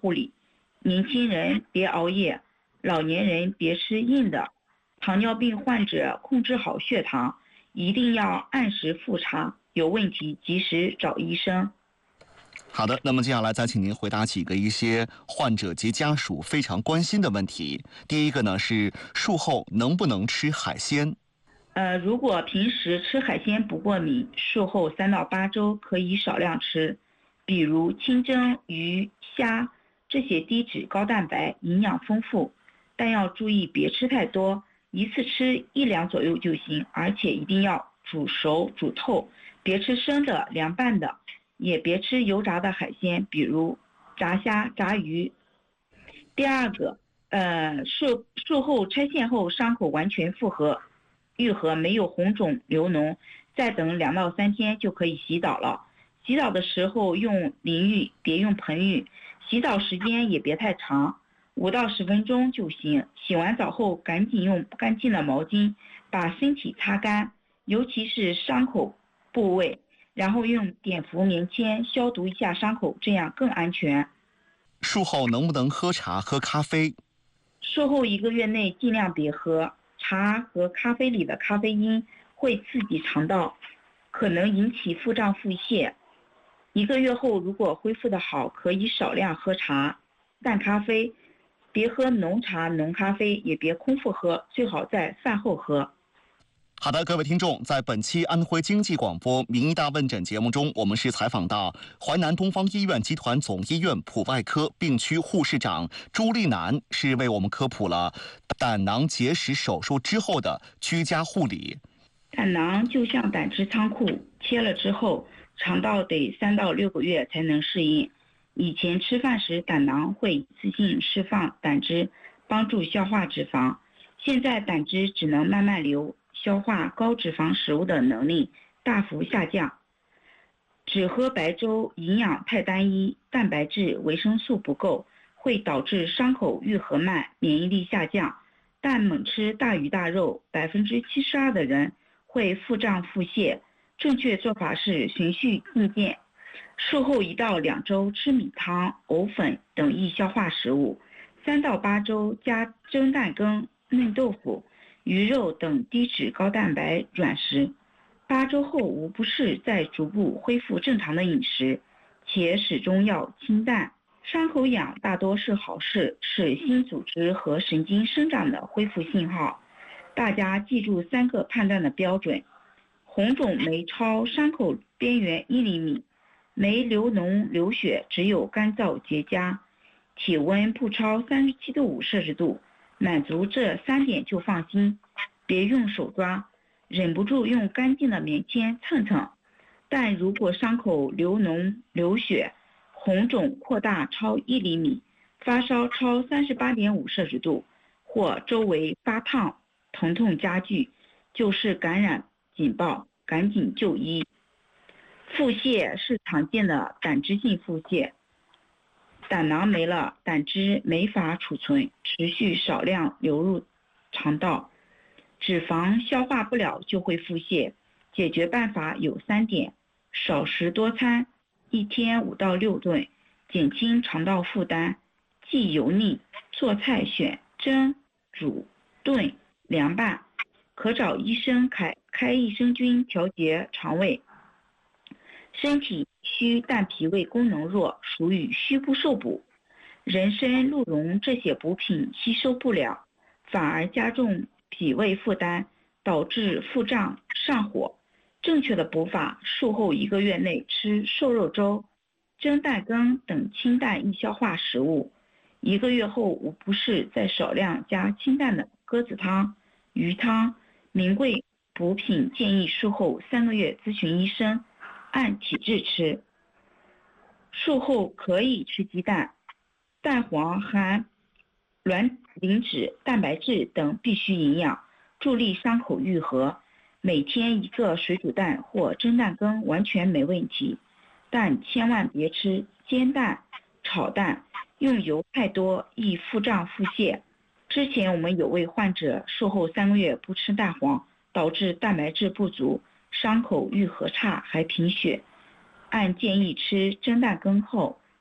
护理。年轻人别熬夜，老年人别吃硬的。糖尿病患者控制好血糖，一定要按时复查，有问题及时找医生。 好的，那么接下来再请您回答几个一些患者及家属非常关心的问题。第一个呢是术后能不能吃海鲜？ 如果平时吃海鲜不过敏，术后3到8周可以少量吃，比如清蒸、鱼、虾，这些低脂高蛋白，营养丰富，但要注意别吃太多，一次吃1两左右就行，而且一定要煮熟煮透，别吃生的、凉拌的，也别吃油炸的海鲜，比如炸虾、炸鱼。第二个，术后拆线后伤口完全愈合，没有红肿流脓，再等2到3天就可以洗澡了。洗澡的时候用淋浴，别用盆浴。洗澡时间也别太长，5到10分钟就行。洗完澡后赶紧用干净的毛巾把身体擦干，尤其是伤口部位，然后用碘伏棉签消毒一下伤口，这样更安全。 术后能不能喝茶喝咖啡？ 术后1个月内尽量别喝，茶和咖啡里的咖啡因会刺激肠道，可能引起腹胀腹泻。1个月后如果恢复得好，可以少量喝茶、淡咖啡，别喝浓茶、浓咖啡，也别空腹喝，最好在饭后喝。 好的，各位听众，在本期安徽经济广播名医大问诊节目中，我们是采访到淮南东方医院集团总医院普外科病区护士长朱丽楠，是为我们科普了胆囊结石手术之后的居家护理。 胆囊就像胆汁仓库，切了之后，肠道得3到6个月才能适应。以前吃饭时胆囊会一次性释放胆汁，帮助消化脂肪，现在胆汁只能慢慢流，消化高脂肪食物的能力大幅下降。只喝白粥，营养太单一，蛋白质、维生素不够，会导致伤口愈合慢，免疫力下降。但猛吃大鱼大肉，72%的人会腹胀腹泻。正确做法是循序渐进，术后1到2周吃米汤、藕粉等易消化食物，3到8周加蒸蛋羹、嫩豆腐、鱼肉等低脂高蛋白软食。8周后无不适，再逐步恢复正常的饮食，且始终要清淡。伤口痒大多是好事，是新组织和神经生长的恢复信号。大家记住3个判断的标准：红肿没超伤口边缘1厘米，没流脓流血，只有干燥结痂，体温不超37.5度摄氏度，满足这3点就放心，别用手抓，忍不住用干净的棉签蹭蹭。但如果伤口流脓流血，红肿扩大超1厘米，发烧超38.5摄氏度，或周围发烫、疼痛加剧，就是感染警报，赶紧就医。腹泻是常见的胆汁性腹泻，胆囊没了，胆汁没法储存，持续少量流入肠道，脂肪消化不了就会腹泻。解决办法有3点：少食多餐，1天5到6顿，减轻肠道负担，忌油腻，做菜选蒸、煮、炖、凉拌，可找医生开益生菌调节肠胃。身体虚但脾胃功能弱，属于虚不受补，人参、鹿茸这些补品吸收不了，反而加重脾胃负担，导致腹胀上火。正确的补法，术后1个月内吃瘦肉粥、蒸蛋羹等清淡易消化食物，1个月后无不适，再少量加清淡的鸽子汤、鱼汤。名贵补品建议术后3个月咨询医生，按体质吃。术后可以吃鸡蛋，蛋黄含卵磷脂、蛋白质等必需营养，助力伤口愈合。每天1个水煮蛋或蒸蛋羹完全没问题，但千万别吃煎蛋、炒蛋，用油太多易腹胀腹泻。之前我们有位患者术后3个月不吃蛋黄，导致蛋白质不足，伤口愈合差还贫血。按建议吃蒸蛋羹后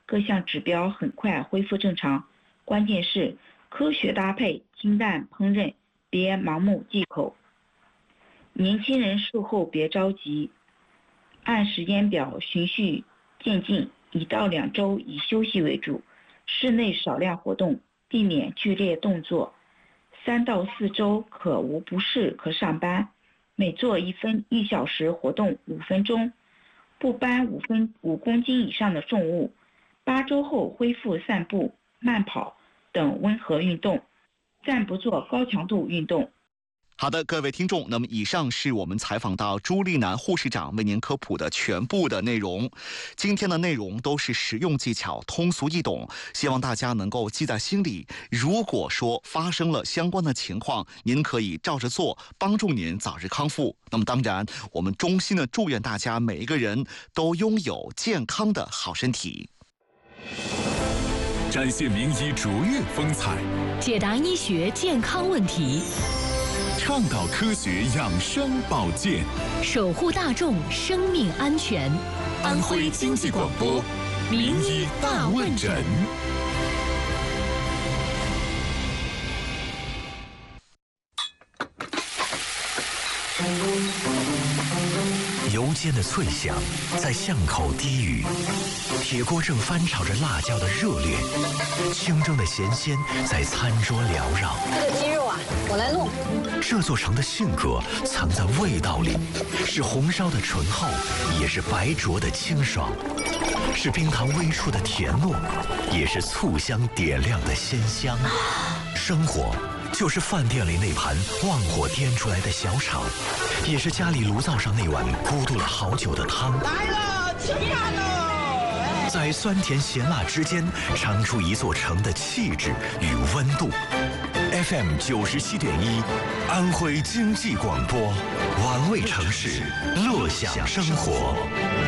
各项指标很快恢复正常。关键是科学搭配，清淡烹饪，别盲目忌口。年轻人术后别着急，按时间表循序渐进，1到2周以休息为主，室内少量活动，避免剧烈动作。3到4周可无不适可上班，每做1小时活动5分钟，不搬5公斤以上的重物。8周后恢复散步、慢跑等温和运动，暂不做高强度运动。 好的，各位听众，那么以上是我们采访到朱丽楠护士长为您科普的全部的内容。今天的内容都是实用技巧，通俗易懂，希望大家能够记在心里。如果说发生了相关的情况，您可以照着做，帮助您早日康复。那么当然，我们衷心的祝愿大家每一个人都拥有健康的好身体。 展现名医卓越风采， 解答医学健康问题， 倡导科学养生保健， 守护大众生命安全。 安徽经济广播名医大问诊。 油煎的脆响在巷口低语，铁锅正翻炒着辣椒的热烈，清蒸的咸鲜在餐桌缭绕。 这个鸡肉啊，我来弄。 这座城的性格藏在味道里，是红烧的醇厚，也是白灼的清爽，是冰糖微出的甜糯，也是醋香点亮的鲜香。生活就是饭店里那盘旺火颠出来的小炒，也是家里炉灶上那碗咕嘟了好久的汤。 来了，吃饭了！ 在酸甜咸辣之间，尝出一座城的气质与温度。FM 97.1，安徽经济广播，玩味城市，乐享生活。